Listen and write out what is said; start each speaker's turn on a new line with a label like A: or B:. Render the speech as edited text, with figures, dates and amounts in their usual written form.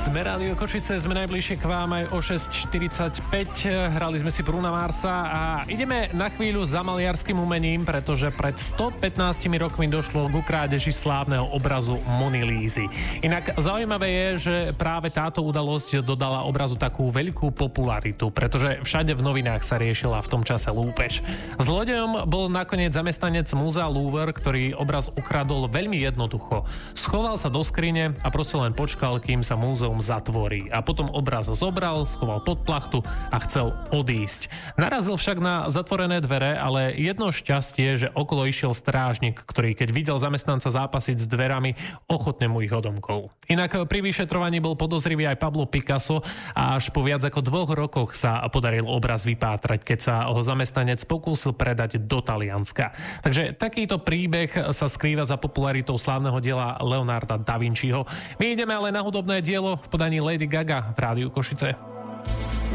A: Sme Rádio Košice, sme najbližšie k vám aj o 6.45. Hrali sme si Bruna Marsa a ideme na chvíľu za maliarským umením, pretože pred 115 rokmi došlo k krádeži slávneho obrazu Mony Lízy. Inak zaujímavé je, že práve táto udalosť dodala obrazu takú veľkú popularitu, pretože všade v novinách sa riešila v tom čase lúpež. Zlodejom bol nakoniec zamestnanec múzea Louvre, ktorý obraz ukradol veľmi jednoducho. Schoval sa do skrine a proste len počkal, kým sa múzeum zatvorí. A potom obraz zobral, schoval pod plachtu a chcel odísť. Narazil však na zatvorené dvere, ale jedno šťastie, že okolo išiel strážnik, ktorý keď videl zamestnanca zápasiť s dverami, ochotne mu ich odomkol. Inak pri vyšetrovaní bol podozrivý aj Pablo Picasso a až po viac ako 2 rokoch sa podaril obraz vypátrať, keď sa ho zamestnanec pokúsil predať do Talianska. Takže takýto príbeh sa skrýva za popularitou slávneho diela Leonarda da Vinciho. My ideme ale na hudobné dielo v podaní Lady Gaga v Rádiu Košice.